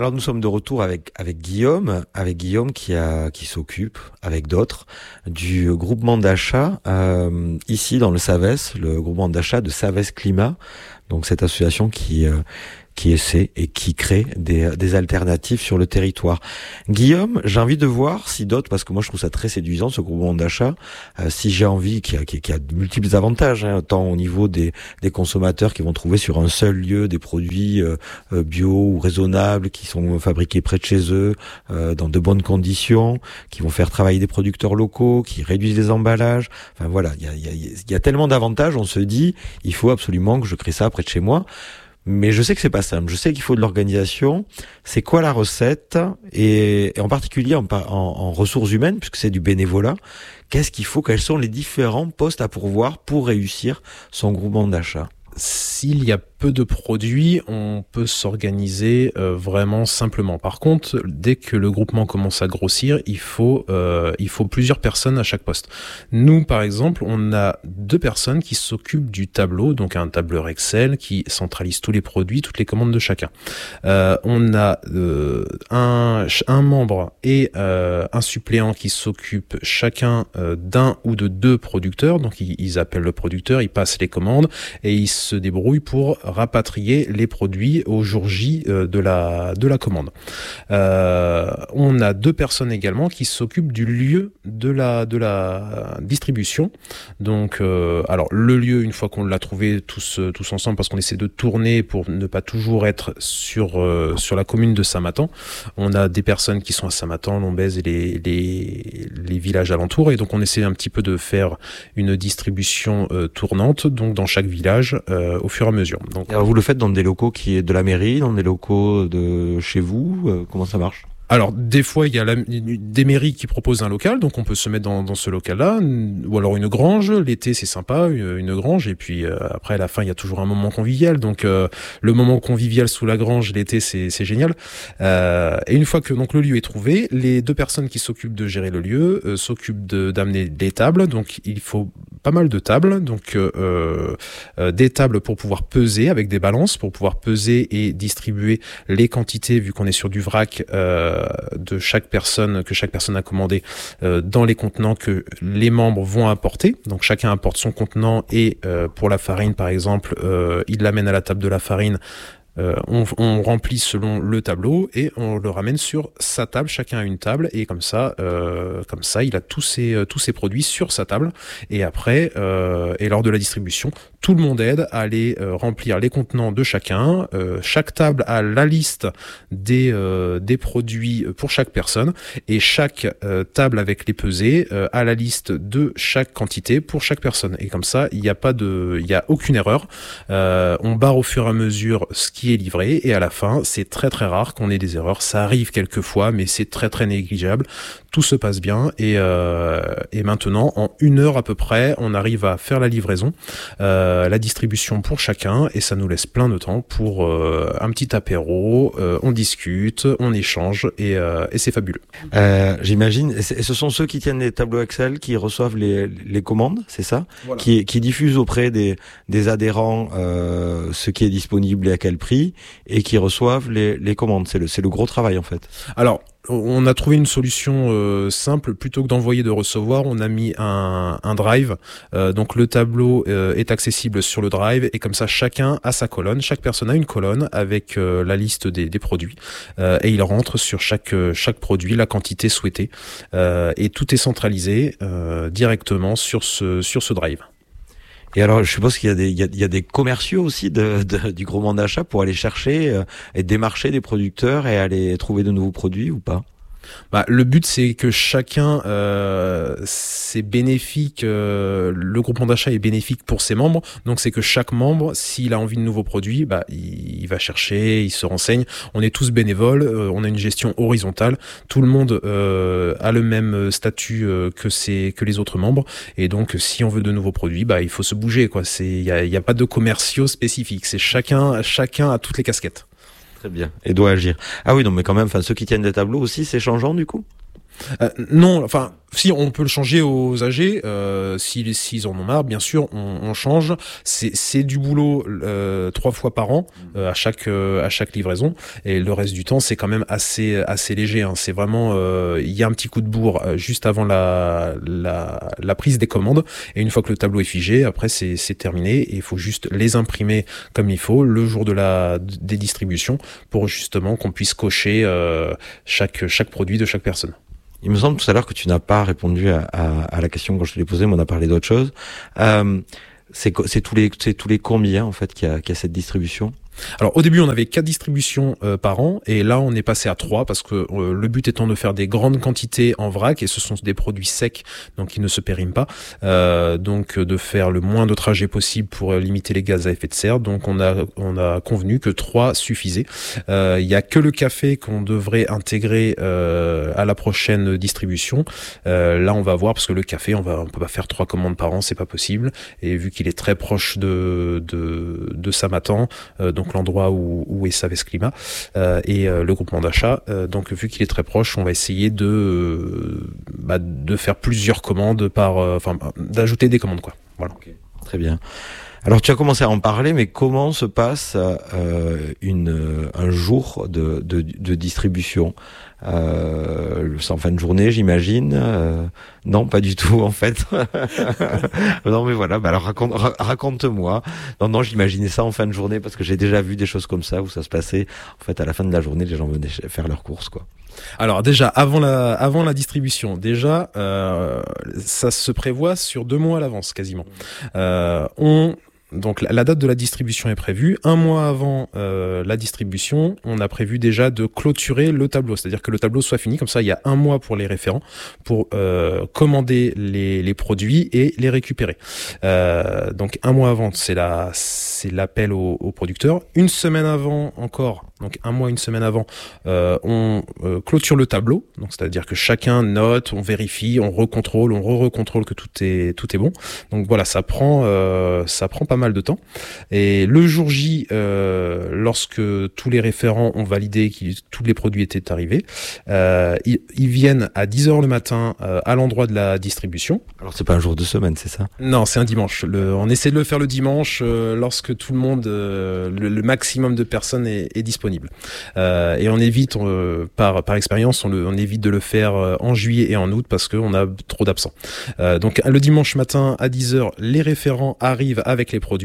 Alors nous sommes de retour avec Guillaume qui s'occupe avec d'autres du groupement d'achat ici dans le Savès, le groupement d'achat de Savès Climat. Donc cette association qui essaie et qui crée des alternatives sur le territoire. Guillaume, j'ai envie de voir si d'autres, parce que moi je trouve ça très séduisant ce groupement d'achat, si j'ai envie, qui a de multiples avantages, tant au niveau des consommateurs qui vont trouver sur un seul lieu des produits bio ou raisonnables, qui sont fabriqués près de chez eux, dans de bonnes conditions, qui vont faire travailler des producteurs locaux, qui réduisent les emballages. Enfin voilà, il y a tellement d'avantages, on se dit, il faut absolument que je crée ça près de chez moi. Mais je sais que c'est pas simple. Je sais qu'il faut de l'organisation. C'est quoi la recette? Et en particulier en ressources humaines, puisque c'est du bénévolat. Qu'est-ce qu'il faut? Quels sont les différents postes à pourvoir pour réussir son groupement d'achat? S'il y a peu de produits, on peut s'organiser vraiment simplement. Par contre, dès que le groupement commence à grossir, il faut plusieurs personnes à chaque poste. Nous, par exemple, on a 2 personnes qui s'occupent du tableau, donc un tableur Excel qui centralise tous les produits, toutes les commandes de chacun. On a un membre et un suppléant qui s'occupent chacun d'un ou de 2 producteurs. Donc ils appellent le producteur, ils passent les commandes et ils se débrouillent pour rapatrier les produits au jour J de la commande. On a 2 personnes également qui s'occupent du lieu de la distribution. Donc, alors le lieu, une fois qu'on l'a trouvé tous ensemble, parce qu'on essaie de tourner pour ne pas toujours être sur la commune de Saint-Matan. On a des personnes qui sont à Saint-Matan, Lombez et les villages alentours, et donc on essaie un petit peu de faire une distribution tournante, donc dans chaque village au fur et à mesure. Donc, alors vous le faites dans des locaux qui est de la mairie, dans des locaux de chez vous, comment ça marche? Alors, des fois, il y a des mairies qui proposent un local, donc on peut se mettre dans ce local-là, ou alors une grange. L'été, c'est sympa, une grange, et puis après, à la fin, il y a toujours un moment convivial. Donc, le moment convivial sous la grange, l'été, c'est génial. Et une fois que donc le lieu est trouvé, les 2 personnes qui s'occupent de gérer le lieu s'occupent d'amener des tables. Donc, il faut pas mal de tables, donc des tables pour pouvoir peser avec des balances, pour pouvoir peser et distribuer les quantités, vu qu'on est sur du vrac, de chaque personne, que chaque personne a commandé dans les contenants que les membres vont apporter. Donc chacun apporte son contenant et pour la farine par exemple, il l'amène à la table de la farine. On remplit selon le tableau et on le ramène sur sa table, chacun a une table, et comme ça il a tous ses produits sur sa table, et après et lors de la distribution, tout le monde aide à aller remplir les contenants de chacun. Chaque table a la liste des produits pour chaque personne, et chaque table avec les pesées a la liste de chaque quantité pour chaque personne, et comme ça il y a aucune erreur. On barre au fur et à mesure ce qui est livré, et à la fin c'est très très rare qu'on ait des erreurs. Ça arrive quelquefois, mais c'est très très négligeable. Tout se passe bien, et maintenant en 1 heure à peu près on arrive à faire la livraison, la distribution pour chacun, et ça nous laisse plein de temps pour un petit apéro, on discute, on échange, et c'est fabuleux. J'imagine, et ce sont ceux qui tiennent les tableaux Excel qui reçoivent les commandes, c'est ça? Voilà. Qui diffusent auprès des adhérents ce qui est disponible et à quel prix, et qui reçoivent les commandes. C'est le gros travail en fait. Alors, on a trouvé une solution simple. Plutôt que d'envoyer, de recevoir, on a mis un drive. Donc le tableau est accessible sur le drive, et comme ça chacun a sa colonne. Chaque personne a une colonne avec la liste des produits, et il rentre sur chaque produit la quantité souhaitée, et tout est centralisé directement sur ce drive. Et alors, je suppose qu'il y a des commerciaux aussi du groupement d'achat pour aller chercher et démarcher des producteurs et aller trouver de nouveaux produits, ou pas? Le but, c'est que chacun, c'est bénéfique, le groupement d'achat est bénéfique pour ses membres, donc c'est que chaque membre, s'il a envie de nouveaux produits, il va chercher, il se renseigne. On est tous bénévoles, on a une gestion horizontale, tout le monde a le même statut que les autres membres, et donc si on veut de nouveaux produits, il faut se bouger, quoi. Il y a pas de commerciaux spécifiques, c'est chacun a toutes les casquettes. Très bien, et doit agir. Ah oui, non, mais quand même, ceux qui tiennent des tableaux aussi, c'est changeant du coup? Non, enfin, si on peut le changer aux âgés, s'ils en ont marre, bien sûr, on change. C'est du boulot 3 fois par an à chaque livraison, et le reste du temps c'est quand même assez léger. Hein. C'est vraiment, il y a un petit coup de bourre juste avant la prise des commandes, et une fois que le tableau est figé, après c'est terminé, et il faut juste les imprimer comme il faut le jour des distributions pour justement qu'on puisse cocher chaque produit de chaque personne. Il me semble tout à l'heure que tu n'as pas répondu à la question quand je te l'ai posée, mais on a parlé d'autre chose. C'est tous les combien en fait qu'il y a cette distribution? Alors au début on avait 4 distributions par an, et là on est passé à 3 parce que le but étant de faire des grandes quantités en vrac, et ce sont des produits secs donc qui ne se périment pas, donc de faire le moins de trajets possible pour limiter les gaz à effet de serre. Donc on a convenu que 3 suffisait. Il y a que le café qu'on devrait intégrer à la prochaine distribution. Là on va voir, parce que le café on peut pas faire 3 commandes par an, c'est pas possible, et vu qu'il est très proche de Samatan, donc l'endroit où est Savès Climat et le groupement d'achat. Donc vu qu'il est très proche, on va essayer de faire plusieurs commandes d'ajouter des commandes, quoi. Voilà. Okay. Très bien. Alors tu as commencé à en parler, mais comment se passe un jour de distribution? C'est en fin de journée, j'imagine. Non, pas du tout en fait. Non, mais voilà. Alors raconte-moi. Non, j'imaginais ça en fin de journée parce que j'ai déjà vu des choses comme ça où ça se passait. En fait, à la fin de la journée, les gens venaient faire leurs courses, quoi. Alors déjà avant la distribution, ça se prévoit sur 2 mois à l'avance quasiment. Donc la date de la distribution est prévue. 1 mois avant la distribution, on a prévu déjà de clôturer le tableau. C'est-à-dire que le tableau soit fini. Comme ça, il y a 1 mois pour les référents pour commander les produits et les récupérer. Donc 1 mois avant, c'est l'appel aux producteurs. 1 semaine avant encore, donc 1 mois, 1 semaine avant, on clôture le tableau. Donc c'est-à-dire que chacun note, on vérifie, on recontrôle, on recontrôle que tout est bon. Donc voilà, ça prend pas mal de temps. Et le jour J, lorsque tous les référents ont validé que tous les produits étaient arrivés, ils viennent à 10h le matin à l'endroit de la distribution. Alors c'est pas un jour de semaine, c'est ça? Non, c'est un dimanche. On essaie de le faire le dimanche lorsque tout le monde, le maximum de personnes est disponible. Et on évite, par expérience, on évite de le faire en juillet et en août parce qu'on a trop d'absents. Donc le dimanche matin à 10h, les référents arrivent avec les produits.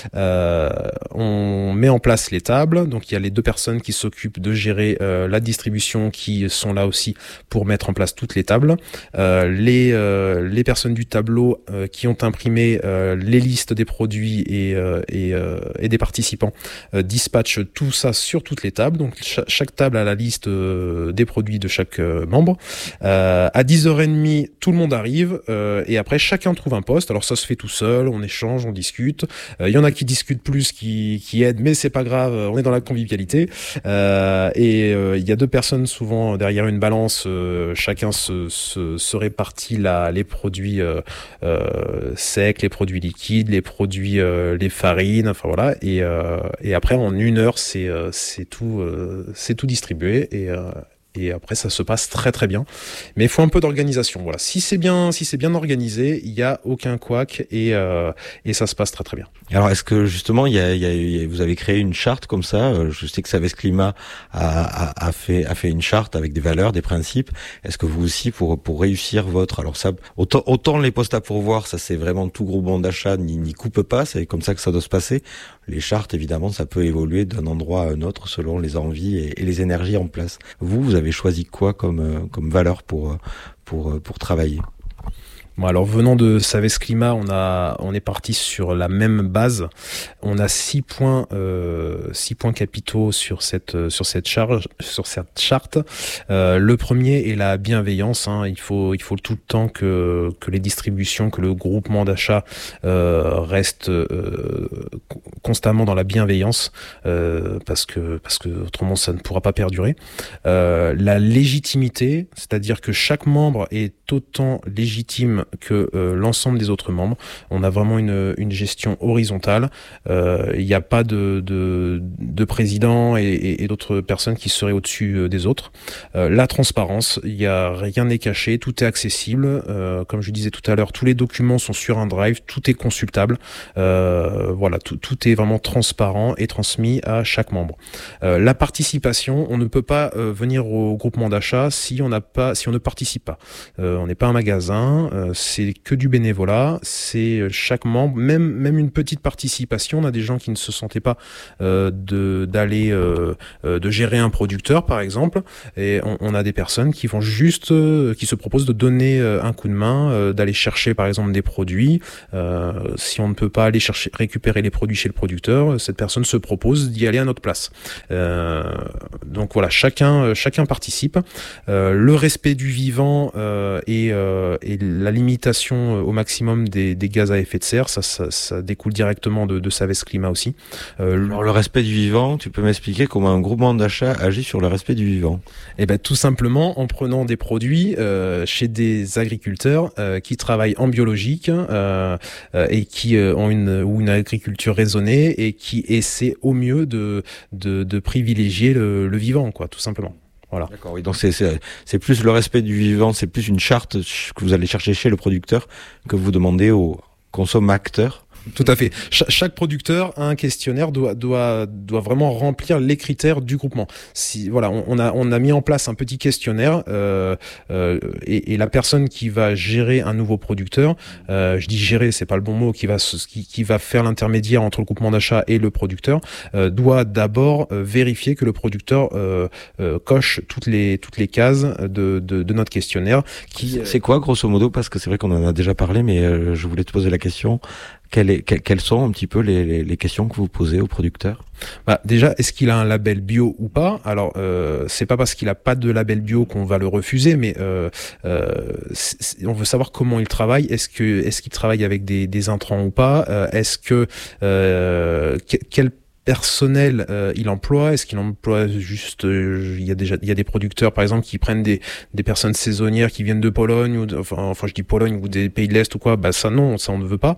On met en place les tables. Donc il y a les 2 personnes qui s'occupent de gérer la distribution qui sont là aussi pour mettre en place toutes les tables. Les personnes du tableau qui ont imprimé les listes des produits et des participants dispatchent tout ça sur toutes les tables. Donc chaque table a la liste des produits de chaque membre. À 10h30, tout le monde arrive et après chacun trouve un poste. Alors ça se fait tout seul, on échange, on discute. Il y en a qui discutent plus, qui aident, mais c'est pas grave, on est dans la convivialité. Et il y a 2 personnes souvent derrière une balance, chacun se répartit les produits secs, les produits liquides, les produits, les farines, enfin voilà. Et après en 1 heure, c'est tout distribué et après ça se passe très très bien, mais il faut un peu d'organisation. Voilà, si c'est bien organisé, il y a aucun couac et ça se passe très très bien. Alors est-ce que justement vous avez créé une charte comme ça? Je sais que Savès Climat a fait une charte avec des valeurs, des principes. Est-ce que vous aussi pour réussir alors ça autant les postes à pourvoir, ça c'est vraiment tout groupement d'achat n'y coupe pas, c'est comme ça que ça doit se passer. Les chartes évidemment ça peut évoluer d'un endroit à un autre selon les envies et les énergies en place. Vous avez choisi quoi comme valeur pour travailler? Bon, alors venant de Savès Climat, on est parti sur la même base. On a 6 points capitaux sur cette charte. Le premier est la bienveillance. Hein. Il faut tout le temps que les distributions, que le groupement d'achat reste constamment dans la bienveillance, parce que autrement ça ne pourra pas perdurer. La légitimité, c'est-à-dire que chaque membre est autant légitime même que l'ensemble des autres membres. On a vraiment une gestion horizontale. Il n'y a pas de président et d'autres personnes qui seraient au-dessus des autres. La transparence, rien n'est caché, tout est accessible. Comme je disais tout à l'heure, tous les documents sont sur un drive, tout est consultable. Voilà, tout est vraiment transparent et transmis à chaque membre. La participation, on ne peut pas venir au groupement d'achat si on ne participe pas. On n'est pas un magasin, c'est que du bénévolat, c'est chaque membre, même une petite participation. On a des gens qui ne se sentaient pas de gérer un producteur par exemple, et on a des personnes qui vont juste qui se proposent de donner un coup de main, d'aller chercher par exemple des produits. Si on ne peut pas aller récupérer les produits chez le producteur, cette personne se propose d'y aller à notre place. Donc voilà, chacun participe. Le respect du vivant et la limitation au maximum des gaz à effet de serre, ça découle directement de Savès Climat aussi. Alors le respect du vivant, tu peux m'expliquer comment un groupement d'achat agit sur le respect du vivant? Eh ben tout simplement en prenant des produits chez des agriculteurs qui travaillent en biologique et qui ont une agriculture raisonnée et qui essaient au mieux de privilégier le vivant, quoi, tout simplement. Voilà. D'accord, oui, donc c'est plus le respect du vivant, c'est plus une charte que vous allez chercher chez le producteur que vous demandez aux consommateurs. Tout à fait. Chaque producteur a un questionnaire, doit vraiment remplir les critères du groupement. Voilà, on a mis en place un petit questionnaire et la personne qui va gérer un nouveau producteur, je dis gérer, c'est pas le bon mot, qui va faire l'intermédiaire entre le groupement d'achat et le producteur, doit d'abord vérifier que le producteur coche toutes les cases de notre questionnaire. C'est quoi grosso modo, parce que c'est vrai qu'on en a déjà parlé, mais je voulais te poser la question. Quelles sont un petit peu les questions que vous posez au producteur? Déjà, est-ce qu'il a un label bio ou pas? Alors, c'est pas parce qu'il a pas de label bio qu'on va le refuser, mais on veut savoir comment il travaille. Est-ce qu'il travaille avec des intrants ou pas? Est-ce que quel personnel il emploie? Est-ce qu'il emploie juste il y a des producteurs par exemple qui prennent des personnes saisonnières qui viennent de Pologne ou enfin je dis Pologne ou des pays de l'Est ou quoi? Ça non, ça on ne veut pas.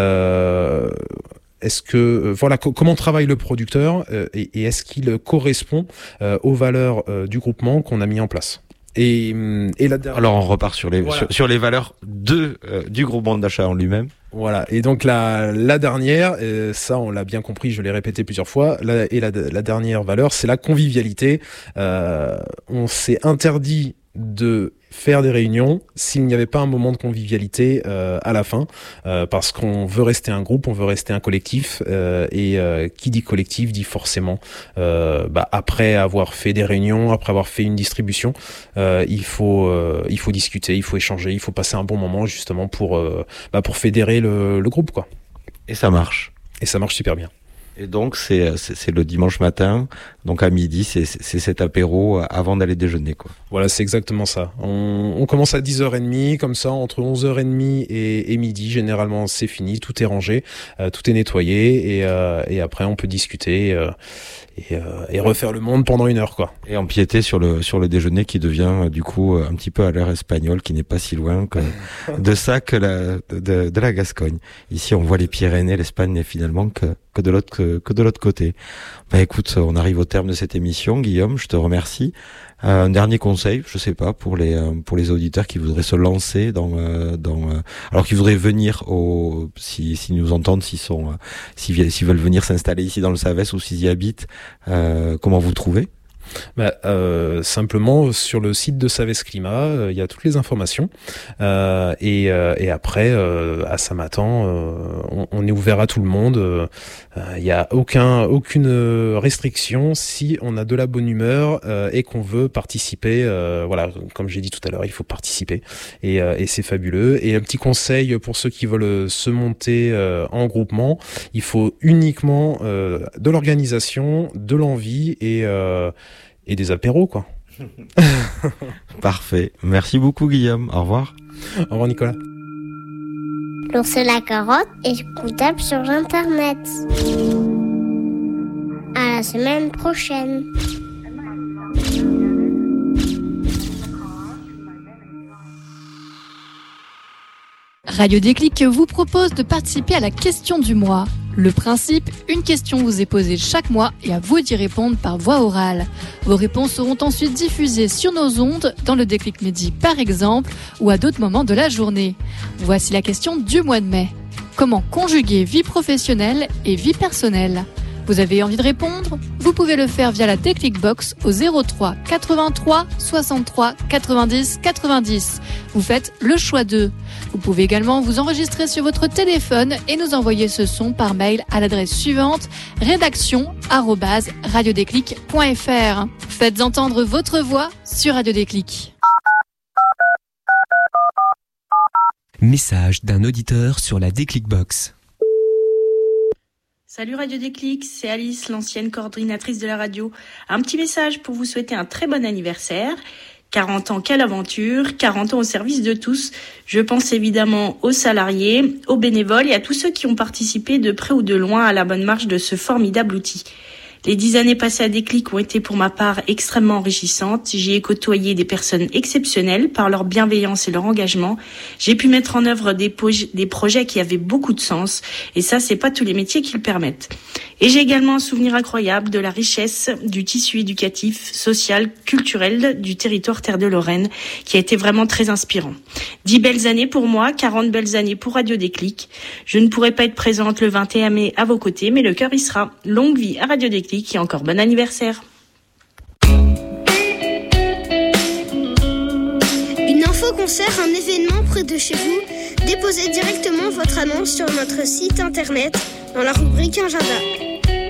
Est-ce que voilà comment travaille le producteur et est-ce qu'il correspond aux valeurs du groupement qu'on a mis en place? Et alors on repart sur les valeurs du groupement d'achat en lui-même. Voilà, et donc la dernière, ça on l'a bien compris, je l'ai répété plusieurs fois, la dernière valeur, c'est la convivialité. On s'est interdit de faire des réunions s'il n'y avait pas un moment de convivialité à la fin, parce qu'on veut rester un groupe, on veut rester un collectif, et qui dit collectif dit forcément après avoir fait des réunions, après avoir fait une distribution, il faut discuter, il faut échanger, il faut passer un bon moment justement pour fédérer le groupe, quoi. Et ça marche. Et ça marche super bien. Et donc c'est le dimanche matin, donc à midi, c'est cet apéro avant d'aller déjeuner, quoi. Voilà, c'est exactement ça. On commence à 10h30, comme ça, entre 11h30 et midi, généralement c'est fini, tout est rangé, tout est nettoyé, et après on peut discuter et refaire le monde pendant 1 heure, quoi. Et empiéter sur le déjeuner qui devient du coup un petit peu à l'heure espagnole, qui n'est pas si loin que de la Gascogne. Ici on voit les Pyrénées, l'Espagne n'est finalement que de l'autre côté. Écoute, on arrive au terme de cette émission. Guillaume, je te remercie. Un dernier conseil, je sais pas, pour les auditeurs qui voudraient se lancer alors qui voudraient venir s'ils nous entendent, s'ils veulent venir s'installer ici dans le Savès ou s'ils y habitent, comment vous trouvez? Simplement sur le site de Savès Climat, il y a toutes les informations, et après à Samatan, on est ouvert à tout le monde. Il y a aucune restriction si on a de la bonne humeur et qu'on veut participer. Voilà, comme j'ai dit tout à l'heure, il faut participer et c'est fabuleux. Et un petit conseil pour ceux qui veulent se monter en groupement, il faut uniquement de l'organisation, de l'envie et des apéros, quoi. Parfait. Merci beaucoup, Guillaume. Au revoir. Au revoir, Nicolas. L'ours la carotte est écoutable sur Internet. À la semaine prochaine. Radio Déclic vous propose de participer à la question du mois. Le principe, une question vous est posée chaque mois et à vous d'y répondre par voie orale. Vos réponses seront ensuite diffusées sur nos ondes, dans le Déclic Midi par exemple, ou à d'autres moments de la journée. Voici la question du mois de mai. Comment conjuguer vie professionnelle et vie personnelle ? Vous avez envie de répondre ? Vous pouvez le faire via la Déclic Box au 03 83 63 90 90. Vous faites le choix d'eux. Vous pouvez également vous enregistrer sur votre téléphone et nous envoyer ce son par mail à l'adresse suivante rédaction@radiodéclic.fr. Faites entendre votre voix sur Radio Déclic. Message d'un auditeur sur la Déclic Box. Salut Radio Déclic, c'est Alice, l'ancienne coordinatrice de la radio. Un petit message pour vous souhaiter un très bon anniversaire. 40 ans, quelle aventure, 40 ans au service de tous. Je pense évidemment aux salariés, aux bénévoles et à tous ceux qui ont participé de près ou de loin à la bonne marche de ce formidable outil. Les 10 années passées à Déclic ont été pour ma part extrêmement enrichissantes. J'y ai côtoyé des personnes exceptionnelles par leur bienveillance et leur engagement. J'ai pu mettre en œuvre des projets qui avaient beaucoup de sens. Et ça, c'est pas tous les métiers qui le permettent. Et j'ai également un souvenir incroyable de la richesse du tissu éducatif, social, culturel du territoire Terre de Lorraine, qui a été vraiment très inspirant. 10 belles années pour moi, 40 belles années pour Radio Déclic. Je ne pourrai pas être présente le 21 mai à vos côtés, mais le cœur y sera. Longue vie à Radio Déclic et encore bon anniversaire. Une info concert, un événement près de chez vous, déposez directement votre annonce sur notre site internet dans la rubrique Agenda.